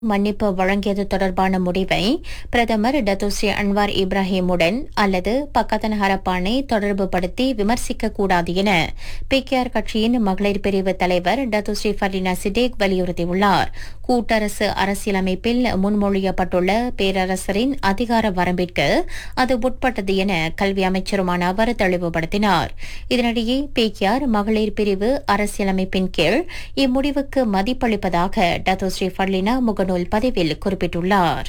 மன்னிப்பு வழங்கியது தொடர்பான முடிவை பிரதமர் டத்தோஸ்ரீ அன்வார் இப்ராஹிமுடன் அல்லது பக்கத்தன் ஹரப்பானை தொடர்பு படுத்தி விமர்சிக்க கூடாது என பிகேஆர் கட்சியின் மகளிர் பிரிவு தலைவர் டத்தோஸ்ரீ ஃபர்லினா சிடேக் வலியுறுத்தியுள்ளார். கூட்டரசு அரசியலமைப்பில் முன்மொழியப்பட்டுள்ள பேரரசரின் அதிகார வரம்பிற்கு அது உட்பட்டது என கல்வி அமைச்சருமான அவர் தெளிவுபடுத்தினார். இதனிடையே பிகேஆர் மகளிர் பிரிவு அரசியலமைப்பின் கீழ் இம்முடிவுக்கு மதிப்பளிப்பதாக டத்தோஸ்ரீ ஃபர்லினா முகநூல் பதிவில் குறிப்பிட்டுள்ளார்.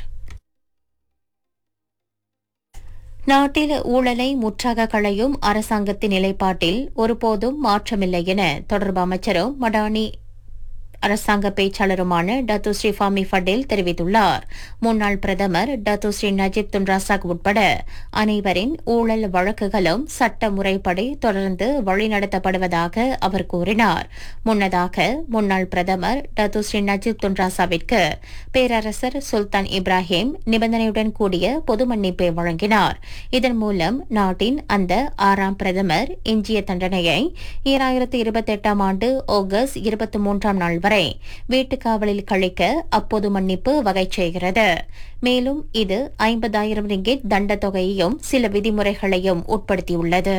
நாட்டில் ஊழலை முற்றாக களையும் அரசாங்கத்தின் நிலைப்பாட்டில் ஒருபோதும் மாற்றமில்லை என தொடர்பு அமைச்சரும் மடானி அரசாங்க பேச்சாளருமான டத்தோஸ்ரீ ஃபாமி ஃபடேல் தெரிவித்துள்ளார். முன்னாள் பிரதமர் டத்தோஸ்ரீ நஜீப் துன் ரசாக் உட்பட அனைவரின் ஊழல் வழக்குகளும் சட்ட முறைப்படி தொடர்ந்து வழிநடத்தப்படுவதாக அவர் கூறினார். முன்னதாக முன்னாள் பிரதமர் டத்தோஸ்ரீ நஜீப் துன் ரசாவிற்கு பேரரசர் சுல்தான் இப்ராஹிம் நிபந்தனையுடன் கூடிய பொது மன்னிப்பை வழங்கினார். இதன் மூலம் நாட்டின் அந்த 6ஆம் பிரதமர் எஞ்சிய தண்டனையை 2028 ஆண்டு ஆகஸ்ட் 23 நாள் வரை வீட்டுக்காவலில் கழிக்க அப்போது மன்னிப்பு வகை செய்கிறது. மேலும் இது 50,000 ரிங்கிட் தண்ட தொகையையும் சில விதிமுறைகளையும் உட்படுத்தியுள்ளது.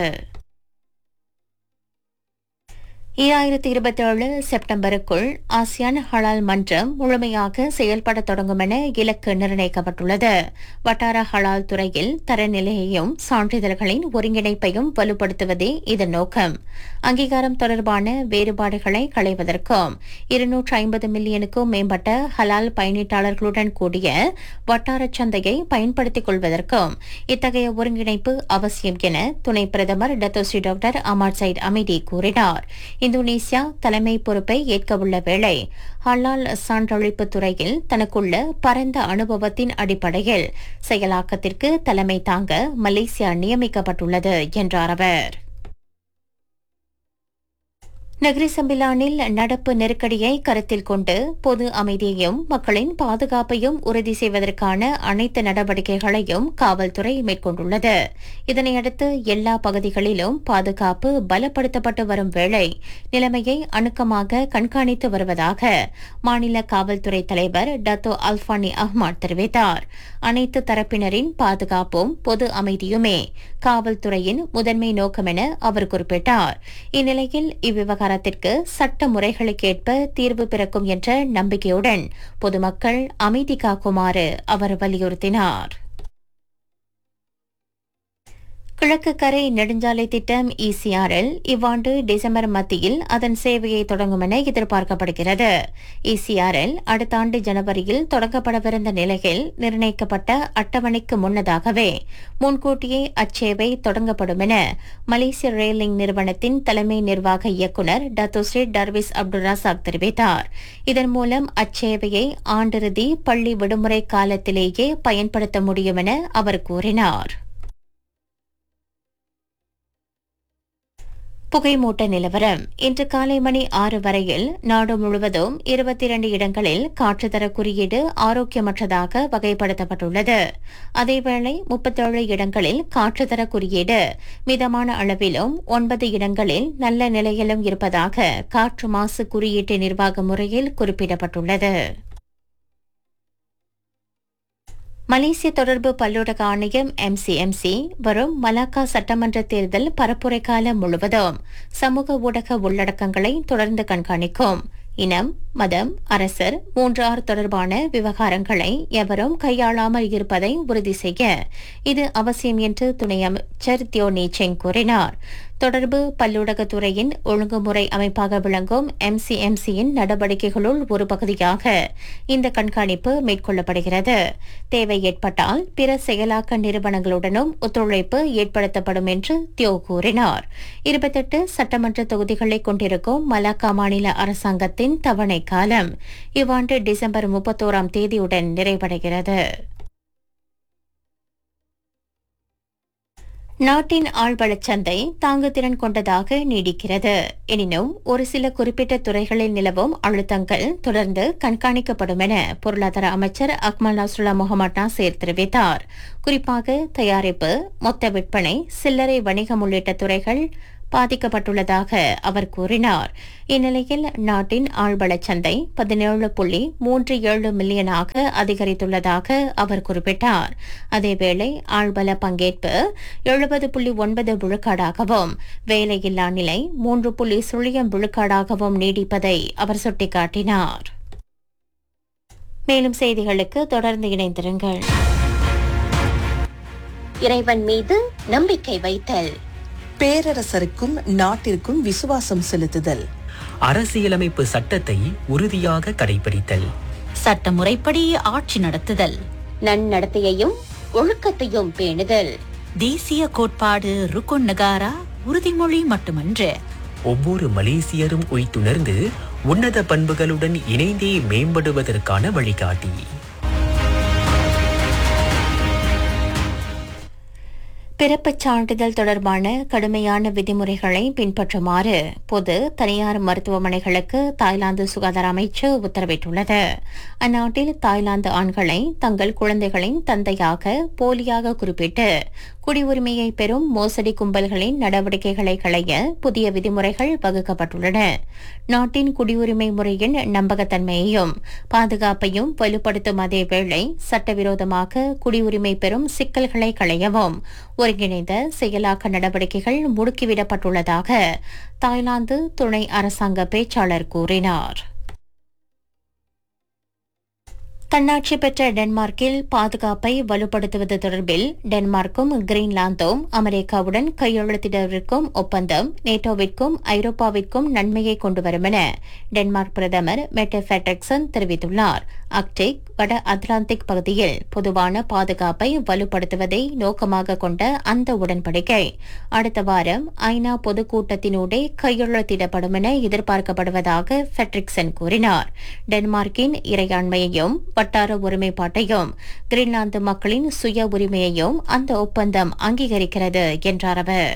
2027 செப்டம்பருக்குள் ஆசியான் ஹலால் மன்றம் முழுமையாக செயல்பட தொடங்கும் என இலக்கு நிர்ணயிக்கப்பட்டுள்ளது. வட்டார ஹலால் துறையில் தரநிலையையும் சான்றிதழ்களின் ஒருங்கிணைப்பையும் வலுப்படுத்துவதே இதன் நோக்கம். அங்கீகாரம் தொடர்பான வேறுபாடுகளை களைவதற்கும் 250 மில்லியனுக்கும் மேம்பட்ட ஹலால் பயனீட்டாளர்களுடன் கூடிய வட்டார சந்தையை பயன்படுத்திக் கொள்வதற்கும் இத்தகைய ஒருங்கிணைப்பு அவசியம் என துணை பிரதமர் டத்தோஸ்ரீ டாக்டர் அமாட் சயிட் அமிடி கூறினார். இந்தோனேசியா தலைமை பொறுப்பை ஏற்கவுள்ள வேளை ஹலால் சான்றளிப்பு துறையில் தனக்குள்ள பரந்த அனுபவத்தின் அடிப்படையில் செயலாக்கத்திற்கு தலைமை தாங்க மலேசியா நியமிக்கப்பட்டுள்ளது என்றார் அவர். நகரி சம்பிலானில் நடப்பு நெருக்கடியை கருத்தில் கொண்டு பொது அமைதியையும் மக்களின் பாதுகாப்பையும் உறுதி செய்வதற்கான அனைத்து நடவடிக்கைகளையும் காவல்துறை மேற்கொண்டுள்ளது. இதனையடுத்து எல்லா பகுதிகளிலும் பாதுகாப்பு பலப்படுத்தப்பட்டு வரும் வேளை நிலைமையை அணுக்கமாக கண்காணித்து வருவதாக மாநில காவல்துறை தலைவர் டத்தோ அல்பானி அஹ்மத் தெரிவித்தார். அனைத்து தரப்பினரின் பாதுகாப்பும் பொது அமைதியுமே காவல்துறையின் முதன்மை நோக்கம் என அவர் குறிப்பிட்டார். இந்நிலையில் இவ்விவகாரத்திற்கு சட்ட முறைகளுக்கேற்ப தீர்வு பிறக்கும் என்ற நம்பிக்கையுடன் பொதுமக்கள் அமைதி காக்குமாறு அவர் வலியுறுத்தினார். கிழக்கு கரை நெடுஞ்சாலை திட்டம் ECRL இவ்வாண்டு டிசம்பர் மத்தியில் அதன் சேவையை தொடங்கும் என எதிர்பார்க்கப்படுகிறது. ECRL அடுத்த ஆண்டு ஜனவரியில் தொடங்கப்படவிருந்த நிலையில் நிர்ணயிக்கப்பட்ட அட்டவணைக்கு முன்னதாகவே முன்கூட்டியே அச்சேவை தொடங்கப்படும் என மலேசிய ரயிலிங் நிறுவனத்தின் தலைமை நிர்வாக இயக்குநர் டத்தோஸ்ரீ டர்விஸ் அப்துல் ரசாக் தெரிவித்தார். இதன் மூலம் அச்சேவையை ஆண்டிறுதி பள்ளி விடுமுறை காலத்திலேயே பயன்படுத்த முடியும் என அவர் கூறினார். புகைமூட்ட நிலவரம் இன்று காலை மணி 6 வரையில் நாடு முழுவதும் 22 இடங்களில் காற்றுத்தர குறியீடு ஆரோக்கியமற்றதாக வகைப்படுத்தப்பட்டுள்ளது. அதேவேளை 37 இடங்களில் காற்றுத்தர குறியீடு மிதமான அளவிலும் 9 இடங்களில் நல்ல நிலையிலும் இருப்பதாக காற்று மாசு குறியீட்டு நிர்வாக முறையில் குறிப்பிடப்பட்டுள்ளது. மலேசிய தொடர்பு பல்லூடக ஆணையம் MCMC வரும் மலாக்கா சட்டமன்ற தேர்தல் பரப்புரை காலம் முழுவதும் சமூக ஊடக உள்ளடக்கங்களை தொடர்ந்து கண்காணிக்கும். இனம், மதம், அரசர் 3R தொடர்பான விவகாரங்களை எவரும் கையாளாமல் இருப்பதை உறுதி செய்ய இது அவசியம் என்று துணை அமைச்சர் தியோ நீச்செங் கூறினார். தொடர்பு பல்லூடகத்துறையின் ஒழுங்குமுறை அமைப்பாக விளங்கும் MCMCயின் நடவடிக்கைகளுள் ஒரு பகுதியாக இந்த கண்காணிப்பு மேற்கொள்ளப்படுகிறது. தேவை ஏற்பட்டால் பிற செயலாக்க நிறுவனங்களுடனும் ஒத்துழைப்பு ஏற்படுத்தப்படும் என்று தியோ கூறினார். 28 சட்டமன்ற தொகுதிகளை கொண்டிருக்கும் மலாக்கா மாநில அரசாங்கத்தின் தவணை காலம் இவ்வாண்டு டிசம்பர் 31ஆம் தேதியுடன் நிறைவடைகிறது. நாட்டின் ஆழ்வளச் சந்தை தாங்குதிறன் கொண்டதாக நீடிக்கிறது. எனினும் ஒரு சில குறிப்பிட்ட துறைகளில் நிலவும் அழுத்தங்கள் தொடர்ந்து கண்காணிக்கப்படும் என பொருளாதார அமைச்சர் அக்மல் நஸ்ருல்லா முகமது நாசேர் தெரிவித்தார். குறிப்பாக தயாரிப்பு, மொத்த விற்பனை, சில்லறை வணிகம் உள்ளிட்ட துறைகள் பாதிக்கப்பட்டுள்ளதாக அவர் கூறினார். இந்நிலையில் நாட்டின் ஆழ்வளச் சந்தை 17.37 மில்லியனாக அதிகரித்துள்ளதாக அவர் குறிப்பிட்டார். அதேவேளை ஆழ்வள பங்கேற்பு 70.9 விழுக்காடாகவும் வேலையில்லா நிலை 3.0 விழுக்காடாகவும் நீடிப்பதை அவர் சுட்டிக்காட்டினார். மேலும் செய்திகளுக்கு தொடர்ந்து இணைந்திருங்கள். இறைவன் மீது நம்பிக்கை வைத்தல், பேரரசருக்கும் நாட்டிற்கும் விசுவாசம் செலுத்துதல், அரசியலமைப்பு சட்டத்தை உறுதியாக கடைபிடித்தல், சட்டமுறைப்படி ஆட்சி நடத்துதல், நன்னடத்தையையும் ஒழுக்கத்தையும் பேணுதல், தேசிய கோட்பாடு ருக்குன் நகாரா உறுதிமொழி மட்டுமன்று, ஒவ்வொரு மலேசியரும் உய்த்துணர்ந்து உன்னத பண்புகளுடன் இணைந்தே மேம்படுவதற்கான வழிகாட்டி. பிறப்புச் சான்றிதழ் தொடர்பான கடுமையான விதிமுறைகளை பின்பற்றுமாறு பொது தனியார் மருத்துவமனைகளுக்கு தாய்லாந்து சுகாதார அமைச்சு உத்தரவிட்டுள்ளது. அந்நாட்டில் தாய்லாந்து ஆண்களை தங்கள் குழந்தைகளின் தந்தையாக போலியாக குறிப்பிட்டு குடியுரிமையை பெறும் மோசடி கும்பல்களின் நடவடிக்கைகளை களைய புதிய விதிமுறைகள் வகுக்கப்பட்டுள்ளன. நாட்டின் குடியுரிமை முறையின் நம்பகத்தன்மையையும் பாதுகாப்பையும் வலுப்படுத்தும் அதேவேளை சட்டவிரோதமாக குடியுரிமை பெறும் சிக்கல்களை களையவும் ஒருங்கிணைந்த செயலாக்க நடவடிக்கைகள் முடுக்கிவிடப்பட்டுள்ளதாக தாய்லாந்து துணை அரசாங்க பேச்சாளர் கூறினார். தன்னாட்சி பெற்ற டென்மார்க்கில் பாதுகாப்பை வலுப்படுத்துவது தொடர்பில் டென்மார்க்கும் கிரீன்லாந்தும் அமெரிக்காவுடன் கையெழுத்திடவிருக்கும் ஒப்பந்தம் நேட்டோவிற்கும் ஐரோப்பாவிற்கும் நன்மையை கொண்டுவரும் என டென்மார்க் பிரதமர் மெட்டே ஃபிரெட்ரிக்சன் தெரிவித்துள்ளார். ஆர்க்டிக் வட அட்லாந்திக் பகுதியில் பொதுவான பாதுகாப்பை வலுப்படுத்துவதை நோக்கமாக கொண்ட அந்த உடன்படிக்கை அடுத்த வாரம் ஐநா பொதுக்கூட்டத்தினூடே கையெழுத்திடப்படும் என எதிர்பார்க்கப்படுவதாக ஃபிரெட்ரிக்சன் கூறினார். டென்மார்க்கின் இறையாண்மையையும் வட்டார ஒருமைப்பாட்டையும் கிரீன்லாந்து மக்களின் சுய உரிமையையும் அந்த ஒப்பந்தம் அங்கீகரிக்கிறது என்றார் அவர்.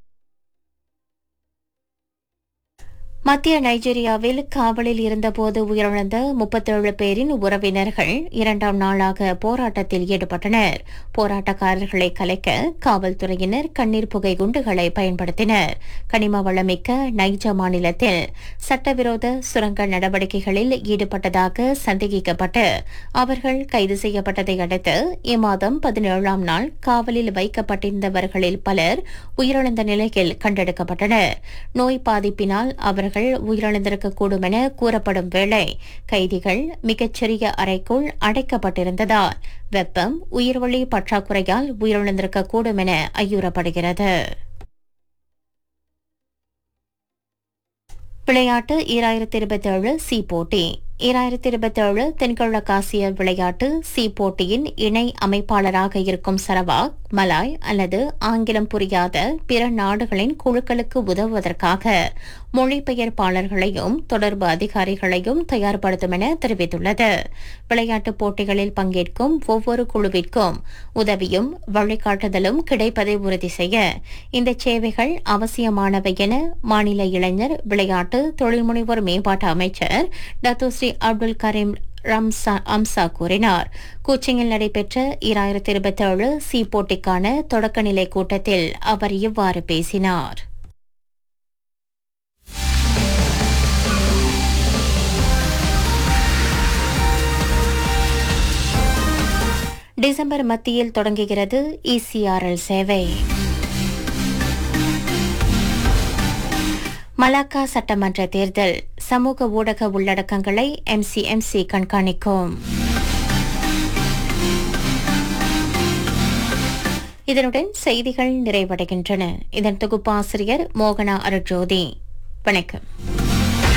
மத்திய நைஜீரியாவில் காவலில் இருந்தபோது உயிரிழந்த 37 பேரின் உறவினர்கள் 2ஆம் நாளாக போராட்டத்தில் ஈடுபட்டனர். போராட்டக்காரர்களை கலைக்க காவல்துறையினர் கண்ணீர் புகை குண்டுகளை பயன்படுத்தினர். கனிம வளமிக்க நைஜா மாநிலத்தில் சட்டவிரோத சுரங்க நடவடிக்கைகளில் ஈடுபட்டதாக சந்தேகிக்கப்பட்டு அவர்கள் கைது செய்யப்பட்டதை அடுத்து இம்மாதம் 17ஆம் நாள் காவலில் வைக்கப்பட்டிருந்தவர்களில் பலர் உயிரிழந்த நிலையில் கண்டெடுக்கப்பட்டனர். நோய் பாதிப்பினால் அவர்கள் உயிரிழந்திருக்கக்கூடும் என கூறப்படும் வேளை கைதிகள் மிகச்சிறிய அறைக்குள் அடைக்கப்பட்டிருந்ததால் வெப்பம் உயிர்வழி பற்றாக்குறையால் உயிரிழந்திருக்கக்கூடும் என ஐயுறப்படுகிறது. விளையாட்டு 2027 சி போட்டி 2027 தென்கிழக்காசிய விளையாட்டு சி போட்டியின் இணை அமைப்பாளராக இருக்கும் சரவாக் மலாய் அல்லது ஆங்கிலம் புரியாத பிற நாடுகளின் குழுக்களுக்கு உதவுவதற்காக மொழிபெயர்ப்பாளர்களையும் தொடர்பு அதிகாரிகளையும் தயார்படுத்தும் என தெரிவித்துள்ளது. விளையாட்டுப் போட்டிகளில் பங்கேற்கும் ஒவ்வொரு குழுவிற்கும் உதவியும் வழிகாட்டுதலும் கிடைப்பதை உறுதி செய்ய இந்த சேவைகள் அவசியமானவை என மாநில இளைஞர் விளையாட்டு தொழில்முனைவோர் மேம்பாட்டு அமைச்சர் டத்தோஸ்ரீ அப்துல் கரீம் அம்சா கூறினார். கோச்சிங்கில் நடைபெற்ற 2027 சி போட்டிக்கான தொடக்கநிலை கூட்டத்தில் அவர் இவ்வாறு பேசினார். டிசம்பர் மத்தியில் தொடங்குகிறது இசிஆர்எல் சேவை. மலாக்கா சட்டமன்ற தேர்தல் சமூக ஊடக உள்ளடக்கங்களை எம்சிஎம்சி கண்காணிக்கும். இதனுடன் செய்திகள் நிறைவடைகின்றன. இதன் தொகுப்பாசிரியர் மோகனா அருட்ஜோதி. வணக்கம்.